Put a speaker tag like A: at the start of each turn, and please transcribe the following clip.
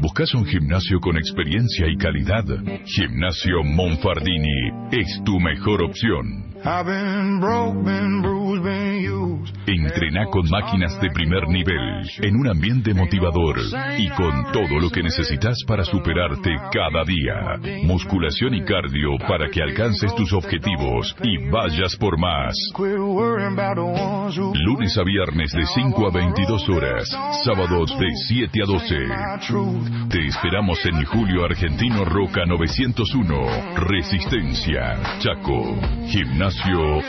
A: ¿Buscas un gimnasio con experiencia y calidad? Gimnasio Monfardini es tu mejor opción. Entrená con máquinas de primer nivel, en un ambiente motivador y con todo lo que necesitas para superarte cada día. Musculación y cardio para que alcances tus objetivos y vayas por más. Lunes a viernes de 5 a 22 horas, sábados de 7 a 12. Te esperamos en Julio Argentino Roca 901, Resistencia, Chaco. Gimnasio